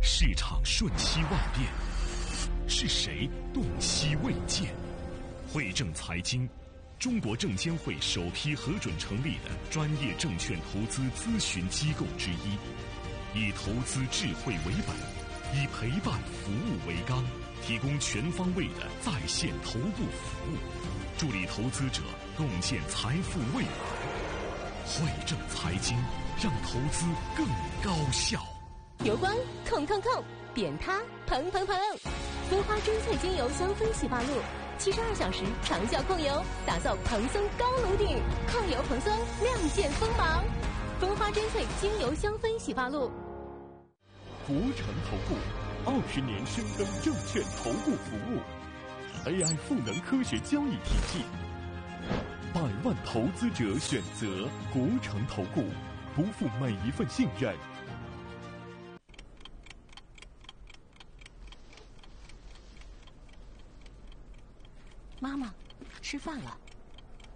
市场瞬息万变，是谁洞悉未见？汇正财经，中国证监会首批核准成立的专业证券投资咨询机构之一，以投资智慧为本，以陪伴服务为纲，提供全方位的在线头部服务，助力投资者共建财富未来。汇正财经，让投资更高效。 油光控控控，扁塌蓬蓬蓬，蜂花珍萃精油香氛洗发露，72小时长效控油，打造蓬松高颅顶，抗油蓬松，亮剑锋芒。蜂花珍萃精油香氛洗发露。 国诚投顾20年深耕证券投顾服务 ，AI 赋能科学交易体系，100万投资者选择国诚投顾，不负每一份信任。 妈妈，吃饭了。